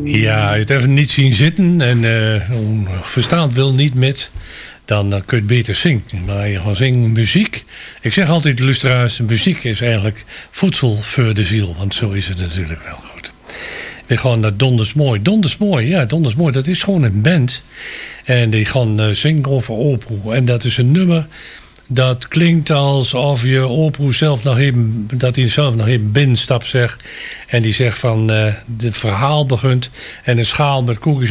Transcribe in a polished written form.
Ja, je het even niet zien zitten en verstaand wil niet met, dan kun je het beter zingen. Maar je gaat zingen muziek. Ik zeg altijd, luisteraars, muziek is eigenlijk voedsel voor de ziel. Want zo is het natuurlijk wel goed. We gaan naar Donders Mooi. Donders Mooi, ja, Donders Mooi, dat is gewoon een band. En die gaan zingen over oproer. En dat is een nummer dat klinkt alsof je oproer zelf nog even, dat hij zelf nog even binnenstap zegt. En die zegt van, het verhaal begint en een schaal met koekjes